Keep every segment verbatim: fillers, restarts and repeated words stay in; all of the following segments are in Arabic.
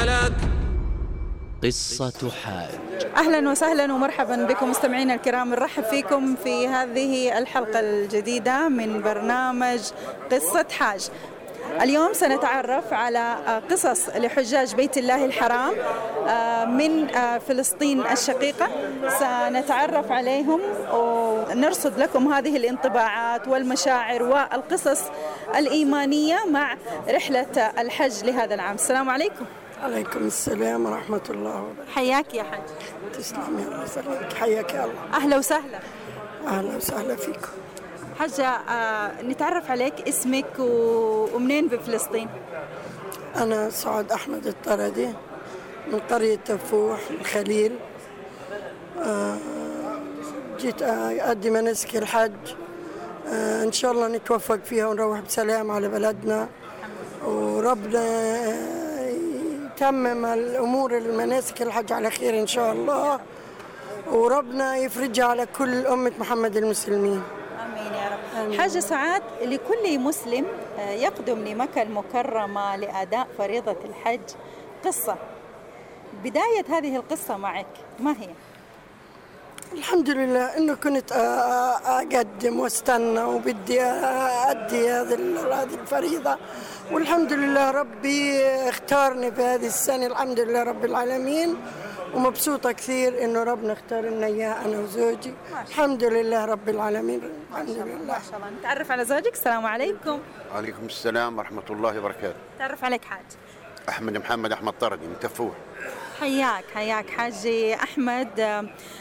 لك. قصة حاج. أهلا وسهلا ومرحبا بكم مستمعينا الكرام، نرحب فيكم في هذه الحلقة الجديدة من برنامج قصة حاج. اليوم سنتعرف على قصص لحجاج بيت الله الحرام من فلسطين الشقيقة، سنتعرف عليهم ونرصد لكم هذه الانطباعات والمشاعر والقصص الإيمانية مع رحلة الحج لهذا العام. السلام عليكم. عليكم السلام ورحمة الله وبركاته. حياك يا حج. تسلم يا الله يسلمك. حياك يا الله. أهلا وسهلا. أهلا وسهلا فيكم. حجة، آه نتعرف عليك، اسمك ومنين بفلسطين؟ أنا سعاد أحمد الطردي من قرية تفوح الخليل. آه جيت أؤدي مناسك الحج، آه إن شاء الله نتوفق فيها ونروح بسلام على بلدنا، وربنا يتمم الأمور المناسك الحج على خير إن شاء الله، وربنا يفرجها على كل أمة محمد المسلمين. آمين يا رب. حاجة سعاد، لكل مسلم يقدم لمكة المكرمة لأداء فريضة الحج قصة. بداية هذه القصة معك ما هي؟ الحمد لله إنه كنت أقدم واستنى وبدي أدي هذه الفريضة، والحمد لله ربي اختارني في هذه السنة، الحمد لله رب العالمين، ومبسوطة كثير إنه ربنا اختار لنا إياه أنا وزوجي. الحمد لله رب العالمين. الحمد لله. ما شاء الله. نتعرف على زوجك. السلام عليكم. عليكم السلام ورحمة الله وبركاته. تعرف عليك حاج. أحمد محمد أحمد طردي من تفوح. حياك حياك حاجي أحمد.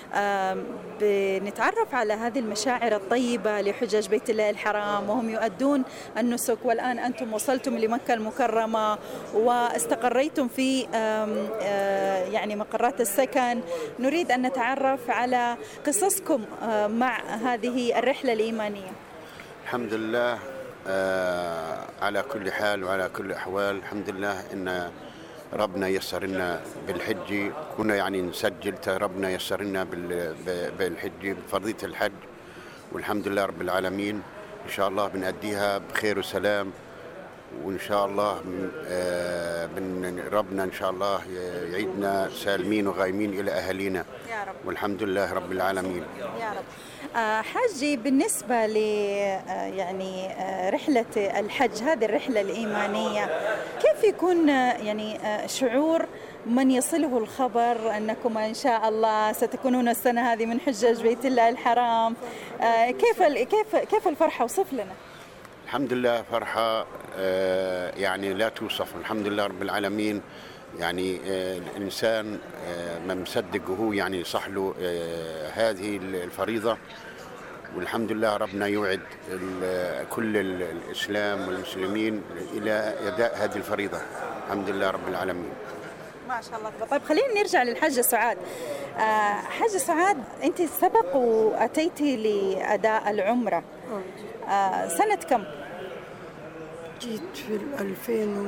بنتعرف على هذه المشاعر الطيبة لحجاج بيت الله الحرام وهم يؤدون النسك، والآن أنتم وصلتم لمكة المكرمة واستقريتم في يعني مقرات السكن. نريد أن نتعرف على قصصكم مع هذه الرحلة الإيمانية. الحمد لله على كل حال وعلى كل أحوال. الحمد لله إن ربنا يسر لنا بالحج، كنا يعني نسجل ربنا يسر لنا بالحج بفرضية الحج، والحمد لله رب العالمين. إن شاء الله بنأديها بخير وسلام، وإن شاء الله من ربنا إن شاء الله يعيدنا سالمين وغايمين إلى أهالينا يا رب، والحمد لله رب العالمين يا رب. حاجي، بالنسبة ل يعني رحلة الحج، هذه الرحلة الإيمانية، كيف يكون يعني شعور من يصله الخبر أنكم إن شاء الله ستكونون السنة هذه من حجاج بيت الله الحرام؟ كيف كيف كيف الفرحة؟ وصف لنا. الحمد لله فرحة يعني لا توصف. الحمد لله رب العالمين. يعني الإنسان ما مصدق وهو يعني صح له هذه الفريضة، والحمد لله ربنا يوعد كل الإسلام والمسلمين إلى أداء هذه الفريضة. الحمد لله رب العالمين. ما شاء الله. طيب خلينا نرجع للحجة سعاد. حجة سعاد، أنت سبق وأتيتي لأداء العمرة سنة كم؟ جيت في ألفين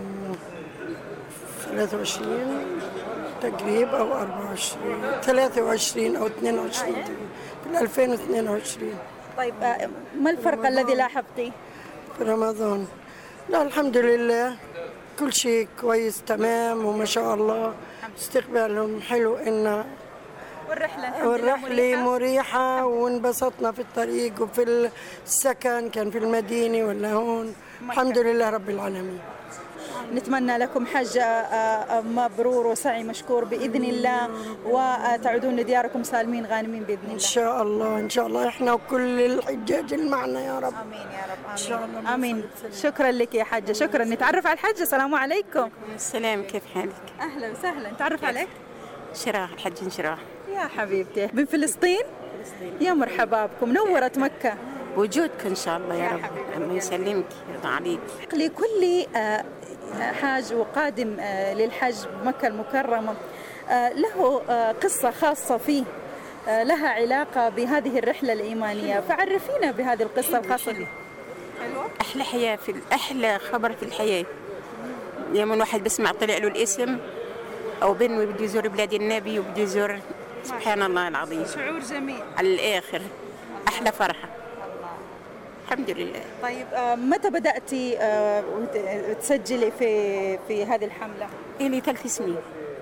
وثلاثة وعشرين تقريبا أو أربعة وعشرين ثلاثة وعشرين أو اثنين وعشرين في ألفين واثنين وعشرين. طيب ما الفرق الذي لاحظتيه؟ في رمضان. لا الحمد لله كل شيء كويس تمام وما شاء الله، استقبالهم حلو. إن والرحلة والرحلة مريحة وانبسطنا في الطريق وفي السكن، كان في المدينة ولا هون. الحمد لله رب العالمين. نتمنى لكم حج مبرور وسعي مشكور بإذن الله، وتعودون لدياركم سالمين غانمين بإذن الله. إن شاء الله إن شاء الله إحنا وكل الحجاج اللي معنا يا رب. آمين يا رب. آمين. إن شاء الله. آمين. شكرا لك يا حجة. شكرا. نتعرف على الحجة. السلام عليكم. السلام، كيف حالك؟ أهلا وسهلا. نتعرف عليك. شراح، الحج شراح. يا حبيبتي، من فلسطين؟ فلسطين. يا مرحبا بكم، نورت مكة بوجودك إن شاء الله يا, يا رب. الله يسلمك، يرضى عليك. لكل حاج وقادم للحج بمكة المكرمة له قصة خاصة فيه، لها علاقة بهذه الرحلة الإيمانية، فعرفينا بهذه القصة الخاصة فيه. أحلى حياة، في أحلى خبر في الحياة. يوم الواحد بسمع طلع له الاسم أو بنوي بده يزور بلاد النبي وبده يزور، سبحان الله العظيم، شعور جميل على الآخر. أحلى فرحة. الحمد لله. طيب آه، متى بدأتي آه، وت- تسجلي في في هذه الحملة؟ إلي ثلاث سنين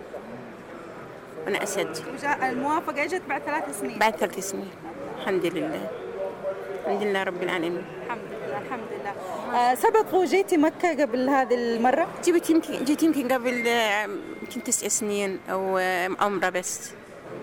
وأنا أسجل. وجاء الموافقة اجت بعد ثلاث سنين. بعد ثلاث سنين الحمد لله. الحمد لله رب العالمين. الحمد لله الحمد لله. آه، سبق وجيتي مكة قبل هذه المرة؟ جيت يمكن جيت يمكن قبل آه، يمكن تسع سنين أو آه، عمرة بس.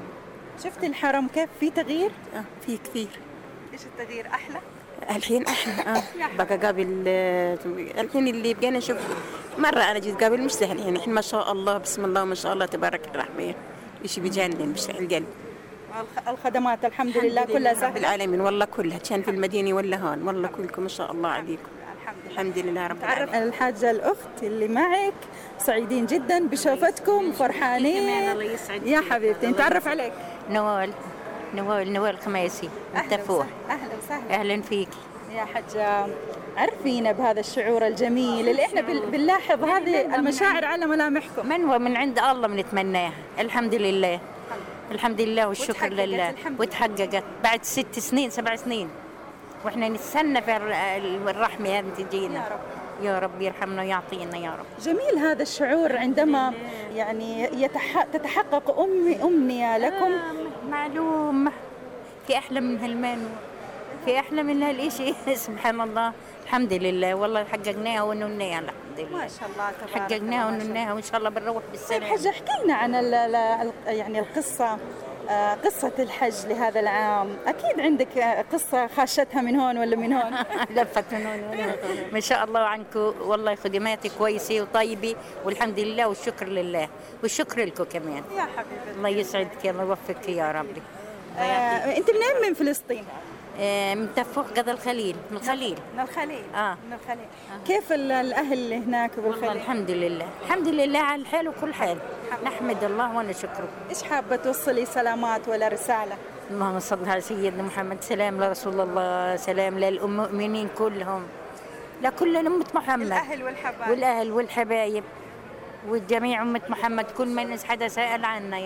شفتي الحرم كيف في تغيير؟ آه في كثير. ايش التغيير احلى؟ الحين احلى اه بقى قابل آه، الحين اللي بقينا نشوف مره انا جيت قابل مش سهل يعني الحين ما شاء الله بسم الله ما شاء الله تبارك الرحمن ايش بيجنن مش القلب. الخ- الخدمات الحمد لله كلها رب سهلة. العالمين والله كلها كان في المدينه ولا هون والله كلكم ما شاء الله عليكم. الحمد لله رب تعرف العالمين. الحاجة الأخت اللي معك سعيدين جدا بشوفتكم فرحانين. الله يسعدك. يا حبيبتي نتعرف عليك. نوال نوال نوال خميسي من تفوح. أهلا وسهلا. اهلا فيك. يا حجة عرفينا بهذا الشعور الجميل اللي احنا بال- بنلاحظ هذه المشاعر على ملامحكم. من هو من عند الله بنتمناه. الحمد لله الحمد لله والشكر وتحققت لله. الحمد لله. وتحققت بعد ست سنين سبع سنين واحنا نتسنى في الر- الرحمه هذه تجينا. يا رب. يا رب يرحمنا ويعطينا يا رب. جميل هذا الشعور عندما يعني يتح... تتحقق أم... أمنية لكم. معلوم في احلى من هالمانو في احلى من هالشيء. سبحان الله الحمد لله والله حققناها ونناها الحمد لله. ما شاء الله تبارك حققناها الله، ما شاء الله. ونناها وان شاء الله بنروح طيب بالسلام. حجة احكي لنا عن ال... ال- ال- يعني القصة آه، قصة الحج لهذا العام. أكيد عندك آه، قصة خاشتها من هون ولا من هون. لفت من هون ومن هون. ما شاء الله عنكم والله خدماتك كويسه وطيبه والحمد لله والشكر لله والشكر لكم كمان. يا حبيبي الله يسعدك الله يوفقك يا ربي. آه، أنت منين من فلسطين؟ آه، من تفوح قضى الخليل من الخليل. من الخليل. آه. من الخليل. كيف ال- الأهل اللي هناك والله بالخليل؟ الحمد لله الحمد لله على الحال وكل حال نحمد الله ونشكره. إيش حابة توصلي سلامات ولا رسالة؟ اللهم صل على سيدنا محمد. سلام لرسول الله سلام للمؤمنين كلهم لكل أمة محمد الأهل والحبايب. والأهل والحبايب والجميع أمة محمد كل من حدا سأل عنا